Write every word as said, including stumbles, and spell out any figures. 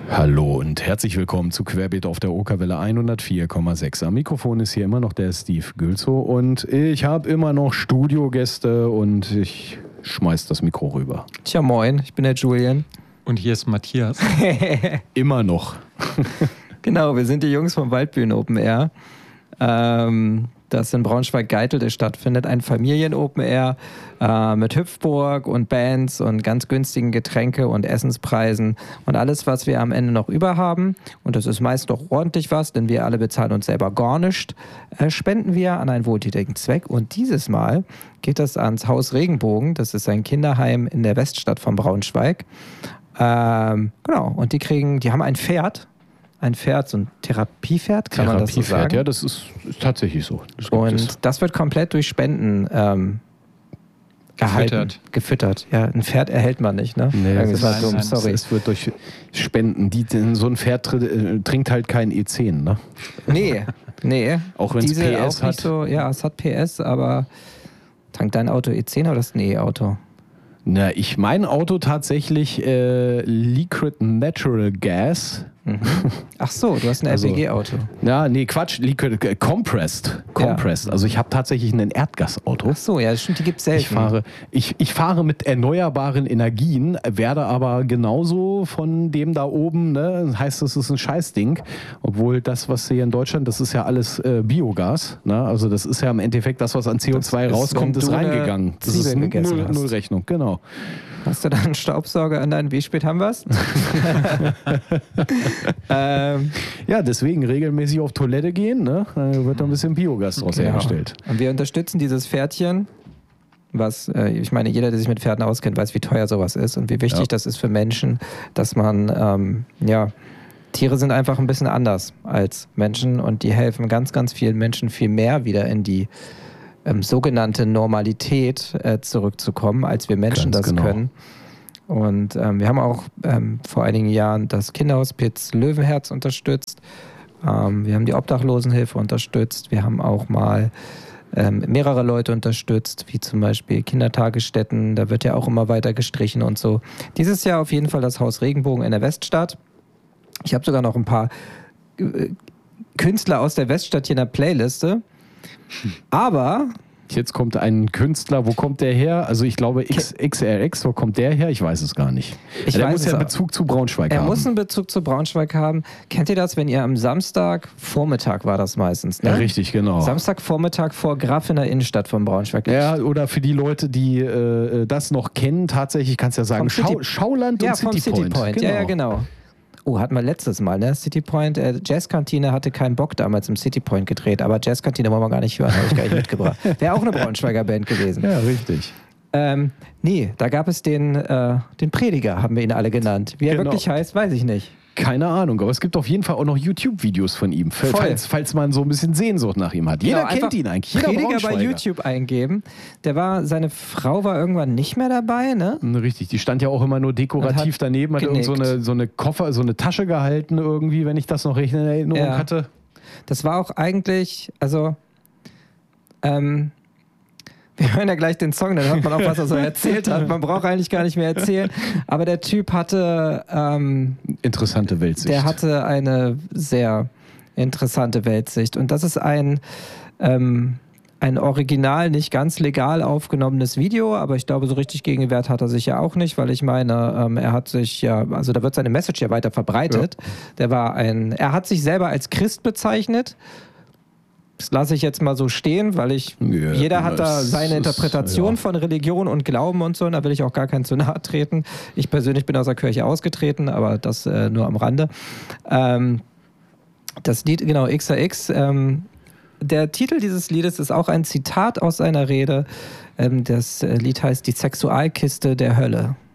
Hallo und herzlich willkommen zu Querbeet auf der Okerwelle hundertvier Komma sechs. Am Mikrofon ist hier immer noch der Steve Gülzow und ich habe immer noch Studiogäste und ich schmeiß das Mikro rüber. Tja, moin, ich bin der Julian. Und hier ist Matthias. Immer noch. Genau, wir sind die Jungs vom Waldbühnen Open Air. Ähm, das in Braunschweig-Geitelte stattfindet. Ein Familien-Open Air äh, mit Hüpfburg und Bands und ganz günstigen Getränke und Essenspreisen und alles, was wir am Ende noch über haben. Und das ist meist doch ordentlich was, denn wir alle bezahlen uns selber gar nichts. Äh, spenden wir an einen wohltätigen Zweck. Und dieses Mal geht das ans Haus Regenbogen. Das ist ein Kinderheim in der Weststadt von Braunschweig. Ähm, genau, und die kriegen, die haben ein Pferd. Ein Pferd, so ein Therapiepferd, kann man das so sagen? Ja, das ist, ist tatsächlich so. Das und es. das wird komplett durch Spenden ähm, gehalten. Gefüttert. Gefüttert. Ja, ein Pferd erhält man nicht, ne? Nee, das das war ist, dumm, nein, sorry. Es wird durch Spenden. Die, so ein Pferd trinkt halt kein E zehn, ne? Nee, nee. Auch wenn es P S auch hat. Nicht so, ja, es hat P S, aber tankt dein Auto E zehn oder ist ein E-Auto? Na, ich mein Auto tatsächlich äh, Liquid Natural Gas. Mhm. Ach so, du hast ein Also, L P G-Auto. Ja, nee, Quatsch, Liquid äh, Compressed. Compressed. Ja. Also ich habe tatsächlich ein Erdgasauto. Ach so, ja, das stimmt, die gibt es selten. Ich fahre, ich, ich fahre mit erneuerbaren Energien, werde aber genauso von dem da oben, ne, heißt, es ist ein Scheißding, obwohl das, was hier in Deutschland, das ist ja alles äh, Biogas, ne? Also das ist ja im Endeffekt das, was an C O zwei Das ist, rauskommt, wenn ist du eine reingegangen. Das ist Zwiebel gegessen null, hast. null Rechnung, genau. Hast du da einen Staubsauger an deinen, wie spät haben wir es? ähm, Ja, deswegen regelmäßig auf Toilette gehen, ne? Da wird da ein bisschen Biogas draus genau. hergestellt. Und wir unterstützen dieses Pferdchen, was, äh, ich meine, jeder, der sich mit Pferden auskennt, weiß, wie teuer sowas ist und wie wichtig Ja. das ist für Menschen, dass man, ähm, ja, Tiere sind einfach ein bisschen anders als Menschen und die helfen ganz, ganz vielen Menschen viel mehr wieder in die ähm, sogenannte Normalität äh, zurückzukommen, als wir Menschen Ganz das genau. können. Und ähm, wir haben auch ähm, vor einigen Jahren das Kinderhospiz Löwenherz unterstützt. Ähm, wir haben die Obdachlosenhilfe unterstützt. Wir haben auch mal ähm, mehrere Leute unterstützt, wie zum Beispiel Kindertagesstätten. Da wird ja auch immer weiter gestrichen und so. Dieses Jahr auf jeden Fall das Haus Regenbogen in der Weststadt. Ich habe sogar noch ein paar äh, Künstler aus der Weststadt hier in der Playliste. Aber Jetzt kommt ein Künstler, wo kommt der her? Also ich glaube X, X R X, wo kommt der her? Ich weiß es gar nicht. Ich der weiß muss es ja auch. Bezug zu Braunschweig er haben. muss einen Bezug zu Braunschweig haben. Kennt ihr das, wenn ihr am Samstag, Vormittag war das meistens, ne? Ja, richtig, genau. Samstagvormittag vor Graf in der Innenstadt von Braunschweig. Ja, oder für die Leute, die äh, das noch kennen, tatsächlich kannst du ja sagen, Vom Schau, City- Schauland ja, und vom City Point. City Point. Ja, ja, genau. Oh, hatten wir letztes Mal, ne? City Point, äh, Jazzkantine hatte keinen Bock damals im City Point gedreht, aber Jazzkantine wollen wir gar nicht hören, habe ich gar nicht mitgebracht. Wäre auch eine Braunschweiger Band gewesen. Ja, richtig. Ähm, nee, da gab es den, äh, den Prediger, haben wir ihn alle genannt. Wie er Genau. wirklich heißt, weiß ich nicht. Keine Ahnung, aber es gibt auf jeden Fall auch noch YouTube-Videos von ihm, Voll. falls, falls man so ein bisschen Sehnsucht nach ihm hat. Jeder Genau, kennt einfach ihn eigentlich, jeder Prediger bei Braunschweiger. YouTube eingeben. Der war, seine Frau war irgendwann nicht mehr dabei, ne? Richtig, die stand ja auch immer nur dekorativ Und hat daneben, hat irgend so genickt. eine, so eine Koffer, so eine Tasche gehalten irgendwie, wenn ich das noch richtig in Erinnerung Ja. hatte. Das war auch eigentlich, also, ähm, wir hören ja gleich den Song, dann hört man auch, was er so erzählt hat. Man braucht eigentlich gar nicht mehr erzählen. Aber der Typ hatte, ähm, Interessante Weltsicht. der hatte eine sehr interessante Weltsicht. Und das ist ein, ähm, ein original, nicht ganz legal aufgenommenes Video, aber ich glaube, so richtig gegen den Wert hat er sich ja auch nicht, weil ich meine, ähm, er hat sich ja, also da wird seine Message ja weiter verbreitet. Ja. Der war ein, er hat sich selber als Christ bezeichnet. Das lasse ich jetzt mal so stehen, weil ich, Ja, jeder hat da das seine ist, Interpretation ja. von Religion und Glauben und so, und da will ich auch gar keinen zu nahe treten. Ich persönlich bin aus der Kirche ausgetreten, aber das äh, nur am Rande. Ähm, das Lied, genau, X R X, ähm, der Titel dieses Liedes ist auch ein Zitat aus seiner Rede. Ähm, das Lied heißt Die Sexualkiste der Hölle.